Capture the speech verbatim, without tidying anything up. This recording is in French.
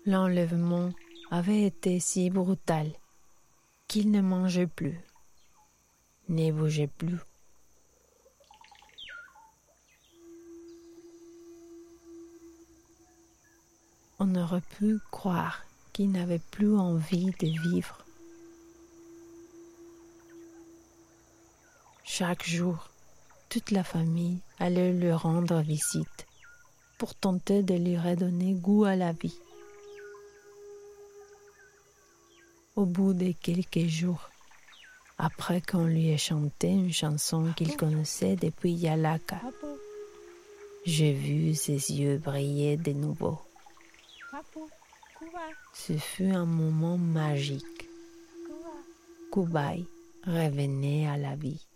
L'enlèvement avait été si brutal qu'il ne mangeait plus, ne bougeait plus. On aurait pu croire qu'il n'avait plus envie de vivre. Chaque jour, toute la famille allait lui rendre visite pour tenter de lui redonner goût à la vie. Au bout de quelques jours, après qu'on lui ait chanté une chanson qu'il connaissait depuis Yalaka, j'ai vu ses yeux briller de nouveau. Ce fut un moment magique. Kubai revenait à la vie.